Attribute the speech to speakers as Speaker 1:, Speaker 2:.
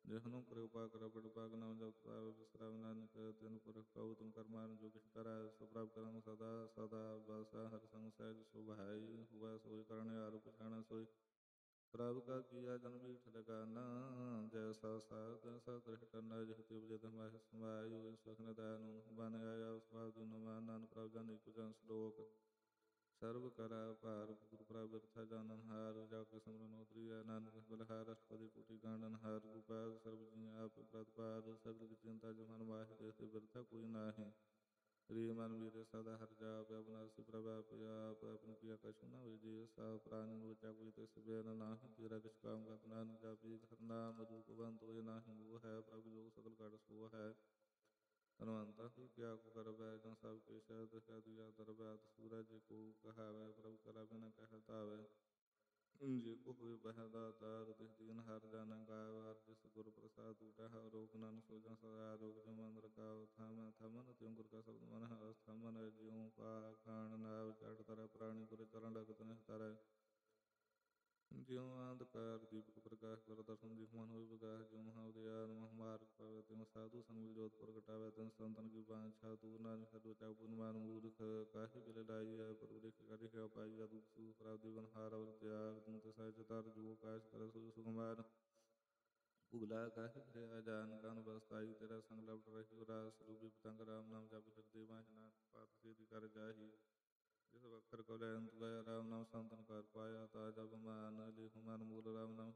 Speaker 1: ਜਿਹਨੂੰ ਕਿਰਪਾ ਕਰ ਬੜ ਭਾਗ ਨਾਮ ਜਪ ਪਾਵ ਵਿਸਰਾਮ ਨਾਨਕ ਤਿਨ ਪੁਰਖ ਕਉ ਤੁਮ ਕਰਮਾਨ ਜੋ ਕਿਛ ਕਰੈ ਸੋ ਪ੍ਰਭ ਕਰਮ ਸਦਾ ਸਦਾ ਵਾਸਾ ਹਰਿ ਸੰਗ ਸਹਿਜ ਸੁਭਾਈ ਹੁਆ ਸੋਈ ਕਰਣ ਆਰ ਪਛਾਣਾ ਸੋਈ ਪ੍ਰਭ ਕਾ ਕੀਆ ਜਨਮ ਈਠ ਲਗਾਨਾ ਜੈਸਾ ਸਾਧ ਤੈਸਾ ਤ੍ਰਿਹ ਕਰਨਾ ਜਿਹ ਤਿਵ ਜਿਤ ਮਹਿ ਸਮਾਇ ਹੋਇ ਸੁਖਨ ਦਇਆਨ ਬਨ ਆਇਆ ਉਸ ਭਾਵ ਦੁਨ ਮਾਨ ਨਾਨਕ ਪ੍ਰਭ ਜਾਨੀ ਕੁਜਨ ਸਲੋਕ ਸਰਬ ਕਰਾ ਭਾਰ ਗੁਰ ਪ੍ਰਭ ਬਿਰਥਾ ਜਾਨਨ ਹਾਰ ਜਾ ਕੇ ਸਿਮਰਨ ਉਤਰੀਐ ਨਾਨਕ ਬਲਹਾਰ ਅਸ਼ਟਪਦੀ ਕੋਟੀ ਗਾਂਡਨ ਹਾਰ ਗੁਪਾਲ ਸਰਬ ਜੀ ਆਪ ਪ੍ਰਤਪਾਦ ਸਗਲ ਕੀ ਚਿੰਤਾ ਜਮਨ ਮਾਹਿ ਦੇਤੇ ਬਿਰਥਾ ਕੋਈ ਨਾਹੀਂ ਰੀ ਮਨ ਵੀਰੇ ਸਦਾ ਹਰ ਜਾਪ ਅਬਨਾਸੀ ਪ੍ਰਭ ਆਪ ਆਪ ਆਪਨ ਕੀਆ ਕਛੁ ਨ ਹੋਇ ਜੀ ਸਾ ਪ੍ਰਾਨ ਲੋਚਾ ਕੋਈ ਤਿਸ ਬੇਨ ਨਾਹੀਂ ਤੇਰਾ ਕਿਛ ਕਾਮ ਗਤ ਨਾਨਕ ਜਾਪੀ ਹਰ ਨਾਮ ਰੂਪ ਬੰਤ ਹੋਇ ਨਾਹੀਂ ਮੋਹ ਹੈ ਪ੍ਰਭ ਜੋ ਸਗਲ ਘਟ ਸੋ ਹੈ ਧਨਵੰਤਾ ਹੀ ਕਿਆ ਕੋ ਕਰਵੈ ਜਾਂ ਸਭ ਕੇ ਸ਼ਹਿਦ ਕਹਿ ਦਿਆ ਦਰਬੈ ਸੂਰਜ ਕੋ ਕਹਾਵੈ ਪ੍ਰਭ ਕਰਾ ਬਿਨ ਕਹਿ ਤਾਵੈ ਜੇ ਕੋ ਹੋਇ ਬਹਿ ਦਾਤਾਰ ਤਿਸ ਦੀਨ ਹਰ ਜਨ ਗਾਵਾਰ ਜਿਸ ਗੁਰ ਪ੍ਰਸਾਦ ਟੂਟੈ ਹਰ ਰੋਗ ਨਾਨਕ ਸੋਜਾ ਸਦਾ ਰੋਗ ਜਮਨ ਰਕਾਉ ਥਾਮੈ ਥਮਨ ਤਿਉ ਗੁਰ ਕਾ ਸ਼ਬਦ ਮਨ ਹਸ ਥਮਨ ਜਿਉ ਪਾ ਖਾਣ ਨਾਵ ਚੜ ਤਰੈ ਪ੍ਰਾਣੀ ਗੁਰ ਚਰਨ ਲਗਤ ਨਿਹ ਤਰੈ ਜਿਉ ਅੰਧਕਾਰ ਦੀਪਕ ਪ੍ਰਕਾਸ਼ ਕਰ ਦਰਸ਼ਨ ਦਿਖ ਮਨ ਹੋਇ ਵਿਕਾਸ ਜਿਉ ਮਹਾ ਉਦਿਆਨ ਮਹ ਮਾਰਗ ਪਵੈ ਤਿਉ ਸਾਧੂ ਸੰਗ ਮਿਲ ਜੋਤ ਪ੍ਰਗਟਾਵੈ ਤਿਨ ਸੰਤਨ ਕੀ ਬਾਂਛਾ ਦੂਰ ਨਾਨਕ ਹਰਿ ਲੋਚਾ ਪੁਨ ਮਾਨ ਮੂਰਖ ਕਾਹੇ ਬਿਲ ਲਾਈਐ ਪ੍ਰਭੁ ਦੇਖ ਕਰਿ ਹੈ ਪਾਈਐ ਦੁਖ ਸੁਖ ਪ੍ਰਭ ਦਿਵਨ ਹਾਰ ਅਵਰ ਤਿਆਗ ਤੁਮ ਤੇ ਸਹਿਜ ਤਰ ਜੋ ਕਾਸ਼ ਕਰ ਸੋ ਸੁਖਮਾਰ ਭੁਗਲਾ ਕਾਹੇ ਭਇਆ ਜਾਨ ਕਨ ਬਸਤਾਈ ਤੇਰਾ ਸੰਗ ਲਪਟ ਰਹਿ ਰਾਸ ਰੂਪੀ ਪਤੰਗ ਰਾਮ ਨਾਮ ਜਪ ਹਿਰਦੇ ਬਾਝ ਨਾਨਕ ਪਾਤ ਸੇਤੀ ਕਰ ਜਾਹੀ ਜਿਸ ਵਖਰ ਕੋ ਲੈਨ ਤੁ ਗਿਆ ਰਾਮ ਨਾਮ ਸੰਤਨ ਕਰ ਪਾਇਆ ਤਾ ਜਬ ਮਾਨ ਲਿਖ ਮਨ ਮੂਲ ਰਾਮ ਨਾਮ